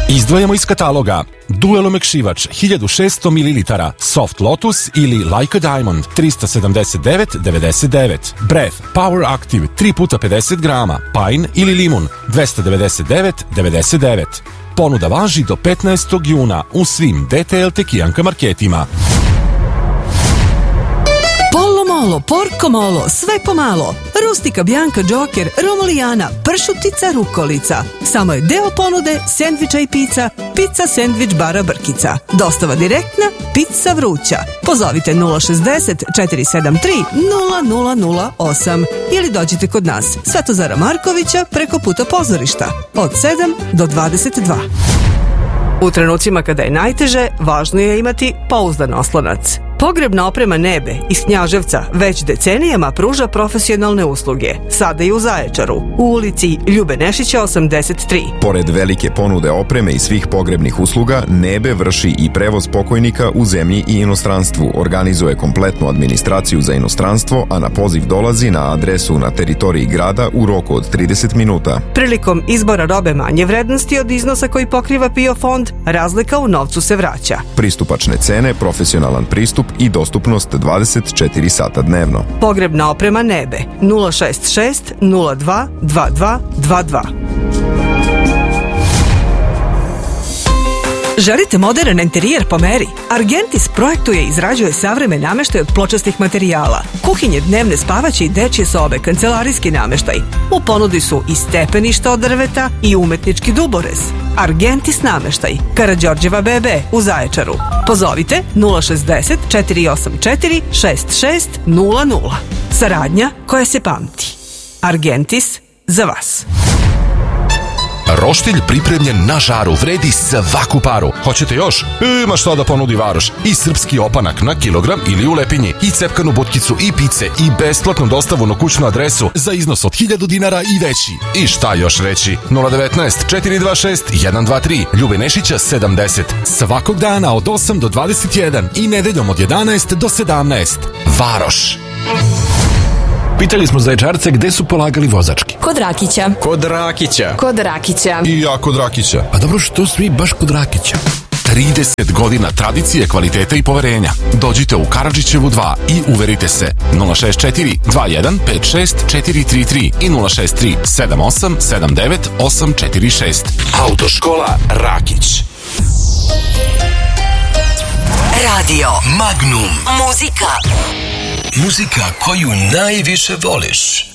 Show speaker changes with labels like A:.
A: Izdvajamo iz kataloga Duel omekšivač 1600 ml Soft Lotus ili Like a Diamond 379,99. Breath Power Active 3x50 grama Pine ili Limun 299,99. Ponuda važi do 15. juna u svim DTL Tekijanka marketima.
B: Pollo Molo, Porco Molo, sve pomalo. Rustika, Bianca, Joker, Romulijana, pršutica, rukolica. Samo je deo ponude sendviča i pizza, pizza sendvič bara Brkica. Dostava direktna, pizza vruća. Pozovite 060 473 0008 ili dođite kod nas, Svetozara Markovića, preko puta pozorišta, od 7 do 22. U trenucima kada je najteže, važno je imati pouzdan oslonac. Pogrebna oprema Nebe iz Knjaževca već decenijama pruža profesionalne usluge. Sada i u Zaječaru, u ulici Ljube Nešića 83.
C: Pored velike ponude opreme i svih pogrebnih usluga, Nebe vrši i prevoz pokojnika u zemlji i inostranstvu, organizuje kompletnu administraciju za inostranstvo, a na poziv dolazi na adresu na teritoriji grada u roku od 30 minuta.
B: Prilikom izbora robe manje vrednosti od iznosa koji pokriva PIO fond, razlika u novcu se vraća.
C: Pristupačne cene, profesionalan pristup i dostupnost 24 sata dnevno.
B: Pogrebna oprema Nebe 066 02 22 22. Želite modern interijer po meri? Argentis projektuje i izrađuje savremen nameštaj od pločastih materijala. Kuhinje, dnevne spavaće i dečje sobe, kancelarijski nameštaj. U ponudi su i stepeništa od drveta i umetnički duborez. Argentis nameštaj, Karađorđeva BB u Zaječaru. Pozovite 060 484 6600. Saradnja koja se pamti. Argentis za vas.
A: Roštilj pripremljen na žaru vredi svaku paru. Hoćete još? Ima šta da ponudi Varoš. I srpski opanak na kilogram ili u lepinji, i cepkanu butkicu i pice, i besplatnu dostavu na kućnu adresu za iznos od 1000 dinara i veći. I šta još reći? 019 426 123 Ljube Nešića 70. Svakog dana od 8 do 21 i nedeljom od 11 do 17. Varoš.
D: Pitali smo Zaječarce gde su polagali vozački.
E: Kod Rakića.
D: Kod Rakića.
E: Kod Rakića.
A: I ja kod Rakića.
D: Pa dobro, što svi baš kod Rakića?
A: 30 godina tradicije, kvaliteta i poverenja. Dođite u Karadžićevu 2 i uverite se. 064 21 56 433 i 063 78 79 846.
D: Autoškola Rakić.
F: Radio
D: Magnum.
F: Muzika
D: koju najviše voliš.